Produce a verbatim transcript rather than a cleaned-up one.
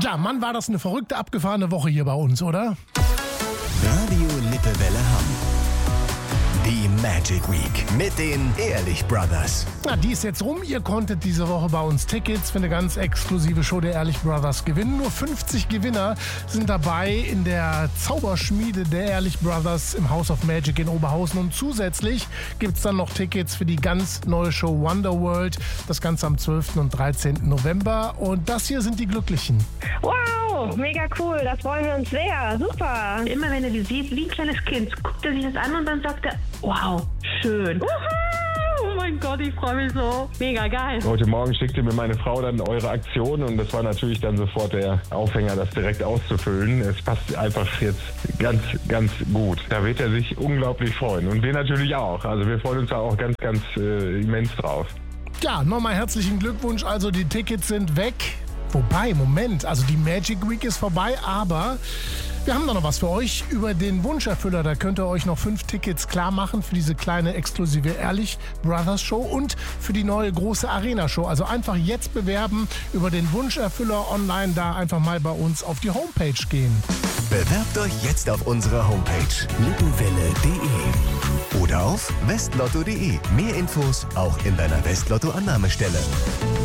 Ja, Mann, war das eine verrückte, abgefahrene Woche hier bei uns, oder? Radio Lippewelle Hamm. Die Magic Week mit den Ehrlich Brothers. Na, die ist jetzt rum. Ihr konntet diese Woche bei uns Tickets für eine ganz exklusive Show der Ehrlich Brothers gewinnen. Nur fünfzig Gewinner sind dabei in der Zauberschmiede der Ehrlich Brothers im House of Magic in Oberhausen. Und zusätzlich gibt es dann noch Tickets für die ganz neue Show Wonderworld. Das Ganze am zwölften und dreizehnten November. Und das hier sind die Glücklichen. Wow, mega cool. Das freuen wir uns sehr. Super. Immer wenn er die sieht, wie ein kleines Kind, guckt er sich das an und dann sagt er, wow, schön. Uhu, Oh mein Gott, ich freue mich so. Mega geil. Heute Morgen schickte mir meine Frau dann eure Aktion und das war natürlich dann sofort der Aufhänger, das direkt auszufüllen. Es passt einfach jetzt ganz, ganz gut. Da wird er sich unglaublich freuen und wir natürlich auch. Also wir freuen uns da auch ganz, ganz äh, immens drauf. Ja, nochmal herzlichen Glückwunsch. Also die Tickets sind weg. Wobei, Moment, also die Magic Week ist vorbei, aber wir haben da noch was für euch über den Wunscherfüller. Da könnt ihr euch noch fünf Tickets klar machen für diese kleine exklusive Ehrlich Brothers Show und für die neue große Arena Show. Also einfach jetzt bewerben über den Wunscherfüller online, da einfach mal bei uns auf die Homepage gehen. Bewerbt euch jetzt auf unserer Homepage lippewelle punkt de oder auf westlotto punkt de. Mehr Infos auch in deiner Westlotto-Annahmestelle.